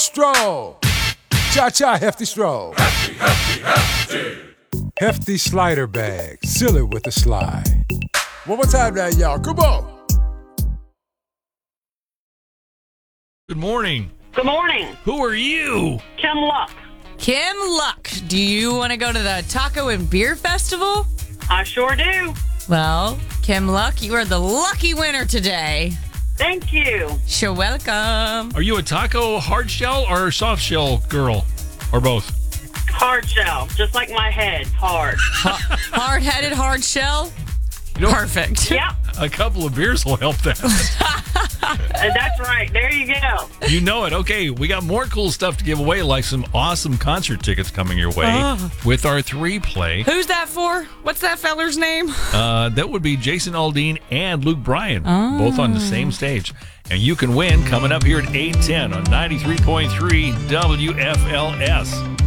Stroll. Cha-cha, hefty stroll. Hefty, hefty, hefty. Hefty slider bag. Seal it with a slide. One more time now, y'all. Come on. Good morning. Good morning. Who are you? Kim Luck. Kim Luck, do you want to go to the Taco and Beer Festival? I sure do. Well, Kim Luck, you are the lucky winner today. Thank you. You're welcome. Are you a taco hard shell or soft shell girl? Or both? Hard shell, just like my head. Hard. Hard-headed, hard shell? You know, Perfect. Yep, a couple of beers will help that. that's right. There you go. You know it. Okay, we got more cool stuff to give away, like some awesome concert tickets coming your way with our 3-play. Who's that for? What's that feller's name? That would be Jason Aldean and Luke Bryan, both on the same stage. And you can win coming up here at 8:10 on 93.3 WFLS.